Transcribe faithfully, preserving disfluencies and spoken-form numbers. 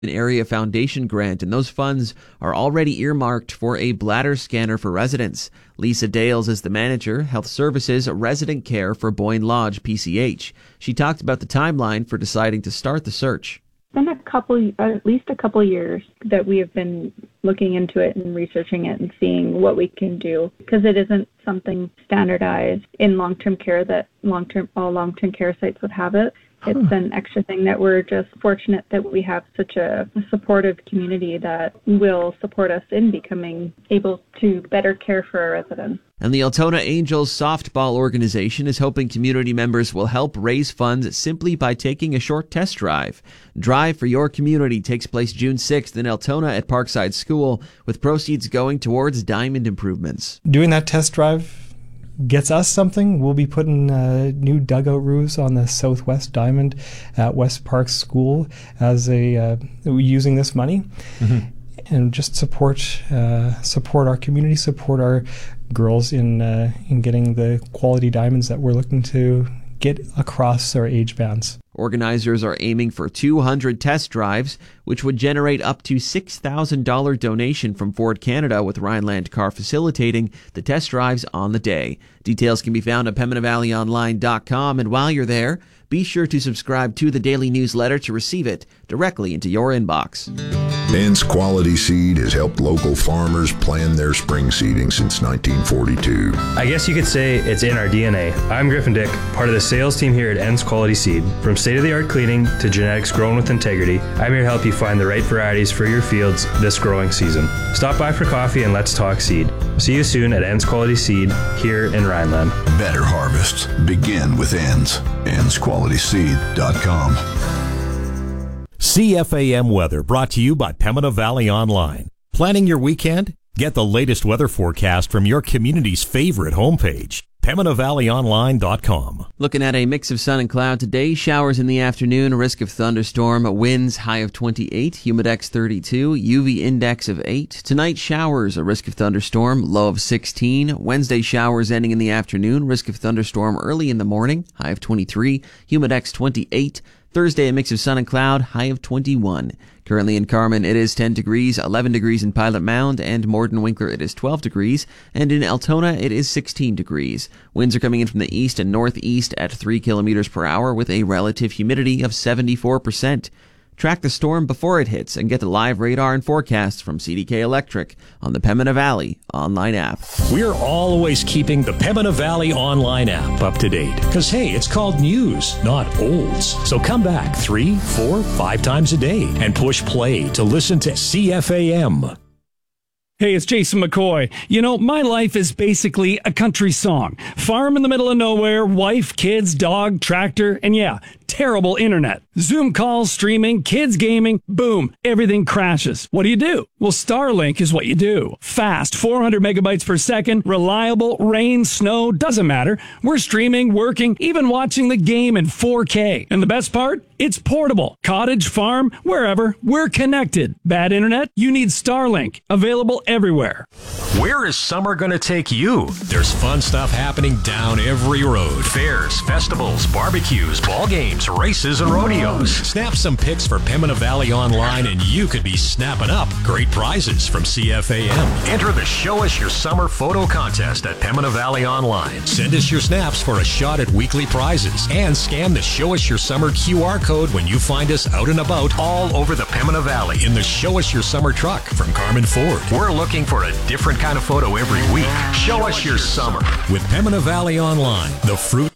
Area Foundation grant, and those funds are already earmarked for a bladder scanner for residents. Lisa Dales is the manager, Health Services Resident Care for Boyne Lodge P C H. She talked about the timeline for deciding to start the search. It's been a couple, at least a couple years that we have been looking into it and researching it and seeing what we can do, because it isn't something standardized in long-term care that long-term all long-term care sites would have it. It's huh. an extra thing that we're just fortunate that we have such a supportive community that will support us in becoming able to better care for our residents. And the Altona Angels softball organization is hoping community members will help raise funds simply by taking a short test drive. Drive for Your Community takes place June sixth in Altona at Parkside School, with proceeds going towards diamond improvements. Doing that test drive gets us something. We'll be putting uh, new dugout roofs on the southwest diamond at West Park School as a uh, using this money, mm-hmm. and just support uh, support our community, support our girls in uh, in getting the quality diamonds that we're looking to get across our age bands. Organizers are aiming for two hundred test drives, which would generate up to six thousand dollars donation from Ford Canada, with Rhineland Car facilitating the test drives on the day. Details can be found at Pembina Valley Online dot com, and while you're there, be sure to subscribe to the daily newsletter to receive it directly into your inbox. Ends Quality Seed has helped local farmers plan their spring seeding since nineteen forty-two. I guess you could say it's in our D N A. I'm Griffin Dick, part of the sales team here at Ends Quality Seed. From state-of-the-art cleaning to genetics grown with integrity, I'm here to help you find the right varieties for your fields this growing season. Stop by for coffee and let's talk seed. See you soon at Ends Quality Seed here in Rhineland. Better harvests begin with Ends. ends quality seed dot com. C F A M weather brought to you by Pembina Valley Online. Planning your weekend? Get the latest weather forecast from your community's favorite homepage, Pembina Valley Online dot com. Looking at a mix of sun and cloud today. Showers in the afternoon, a risk of thunderstorm, winds high of twenty-eight, humidex thirty-two, U V index of eight. Tonight, showers, a risk of thunderstorm, low of sixteen. Wednesday, showers ending in the afternoon, risk of thunderstorm early in the morning, high of twenty-three, humidex twenty-eight. Thursday, a mix of sun and cloud, high of twenty-one. Currently in Carman, it is ten degrees, eleven degrees in Pilot Mound, and Morden Winkler, it is twelve degrees, and in Altona, it is sixteen degrees. Winds are coming in from the east and northeast at three kilometers per hour with a relative humidity of seventy-four percent. Track the storm before it hits and get the live radar and forecasts from C D K Electric on the Pembina Valley Online app. We're always keeping the Pembina Valley Online app up to date. Because, hey, it's called news, not olds. So come back three, four, five times a day and push play to listen to C F A M. Hey, it's Jason McCoy. You know, my life is basically a country song. Farm in the middle of nowhere, wife, kids, dog, tractor, and yeah, terrible internet. Zoom calls, streaming, kids gaming, boom, everything crashes. What do you do? Well, Starlink is what you do. Fast, four hundred megabytes per second, reliable, rain, snow, doesn't matter. We're streaming, working, even watching the game in four K. And the best part? It's portable. Cottage, farm, wherever, we're connected. Bad internet? You need Starlink. Available everywhere. Where is summer going to take you? There's fun stuff happening down every road. Fairs, festivals, barbecues, ball games, races, and rodeos. Snap some pics for Pembina Valley Online and you could be snapping up great prizes from C F A M. Enter the Show Us Your Summer photo contest at Pembina Valley Online. Send us your snaps for a shot at weekly prizes and scan the Show Us Your Summer Q R code when you find us out and about all over the Pembina Valley in the Show Us Your Summer truck from Carman Ford. We're looking for a different kind of photo every week. Show us your summer. With Pembina Valley Online, the fruit